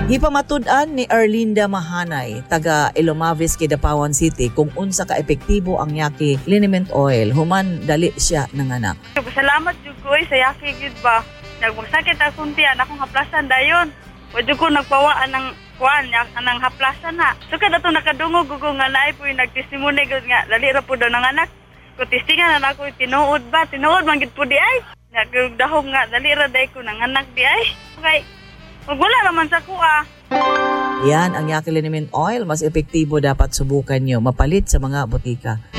Hipamatud-an ni Erlinda Mahanay, taga Ilomavis, Kidapawan City, kung unsa ka epektibo ang Yaki liniment oil, human dali siya nanganak. Salamat jud ko sa Yaki gid ba. Nagmagsakit akong tiyan, akong haplasan dayon. Wadyo ko nagpawaan ng kuan, anang haplasan na. So kada to nakadungog ko nga naay po nagtestimony gud nga dali ra po daw nanganak. Ko testingan na ako tinuod ba, tinuod man gid po di ay. Nagdahog nga dali ra day ko nanganak di ay. Okay. Wala naman sa kuha. Yan ang Yaki liniment oil, mas epektibo dapat subukan nyo, mapalit sa mga botika.